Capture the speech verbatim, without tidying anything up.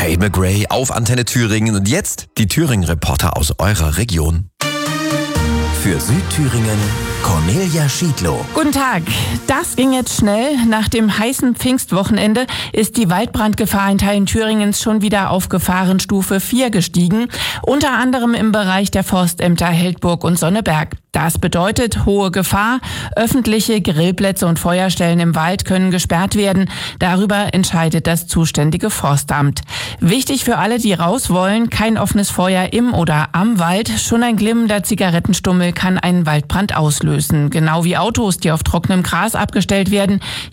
Fade McRae auf Antenne Thüringen. Und jetzt die Thüringen-Reporter aus eurer Region. Für Südthüringen Cornelia Schiedlow. Guten Tag. Das ging jetzt schnell. Nach dem heißen Pfingstwochenende ist die Waldbrandgefahr in Teilen Thüringens schon wieder auf Gefahrenstufe vier gestiegen. Unter anderem im Bereich der Forstämter Heldburg und Sonneberg. Das bedeutet hohe Gefahr. Öffentliche Grillplätze und Feuerstellen im Wald können gesperrt werden. Darüber entscheidet das zuständige Forstamt. Wichtig für alle, die raus wollen: kein offenes Feuer im oder am Wald. Schon ein glimmender Zigarettenstummel kann einen Waldbrand auslösen. Genau wie Autos, die auf trockenem Gras abgestellt werden.